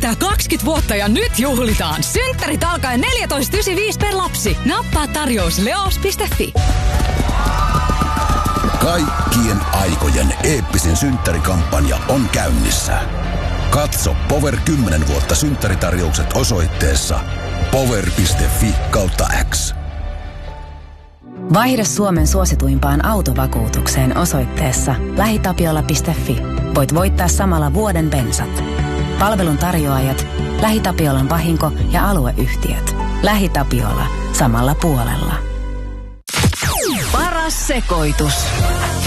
täyttää 20 vuotta ja nyt juhlitaan. Synttärit alkaen 14,95 per lapsi. Nappaa tarjous leos.fi. Kaikkien aikojen eeppisin synttärikampanja on käynnissä. Katso Power 10 vuotta synttäritarjoukset osoitteessa power.fi/X. Vaihda Suomen suosituimpaan autovakuutukseen osoitteessa lähitapiola.fi. Voit voittaa samalla vuoden bensat. Palvelun tarjoajat, LähiTapiolan vahinko- ja alueyhtiöt. LähiTapiola. Samalla puolella. Paras sekoitus.